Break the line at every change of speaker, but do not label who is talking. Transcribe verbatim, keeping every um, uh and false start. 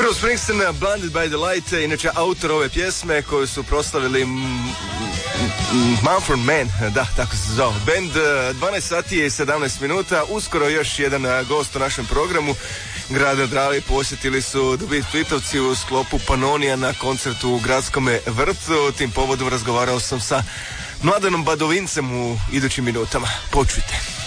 Bruce Springsteen, Blinded by the Light, inače autor ove pjesme koju su proslavili Mumford Man, da, tako se zove band. Dvanaest sati i sedamnaest minuta, uskoro još jedan gost u našem programu. Grada Drave posjetili su The Beat Splitovci u sklopu Panonija na koncertu u Gradskome vrtu. Tim povodom razgovarao sam sa Mladenom Badovincem u idućim minutama. Počujte.